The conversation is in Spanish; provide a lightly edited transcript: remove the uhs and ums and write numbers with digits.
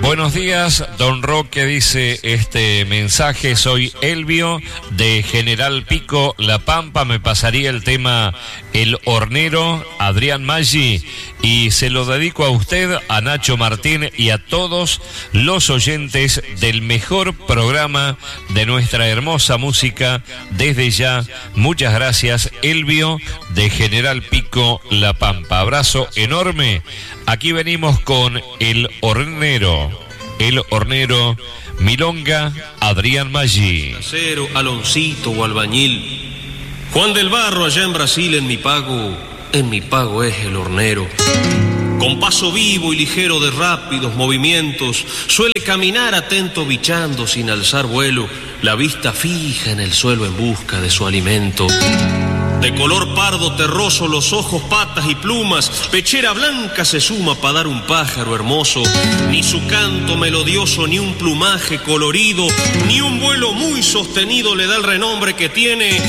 Buenos días, don Roque, dice este mensaje. Soy Elvio de General Pico, La Pampa. Me pasaría el tema El Hornero, Adrián Maggi, y se lo dedico a usted, a Nacho Martín y a todos los oyentes del mejor programa de nuestra hermosa música. Desde ya, muchas gracias, Elvio de General Pico, La Pampa. Abrazo enorme. Aquí venimos con El Hornero, milonga, Adrián Maggi. Acero, Aloncito o albañil, Juan del Barro allá en Brasil, en mi pago es el hornero. Con paso vivo y ligero de rápidos movimientos, suele caminar atento bichando sin alzar vuelo, la vista fija en el suelo en busca de su alimento. De color pardo terroso los ojos, patas y plumas, pechera blanca se suma para dar un pájaro hermoso. Ni su canto melodioso, ni un plumaje colorido, ni un vuelo muy sostenido le da el renombre que tiene.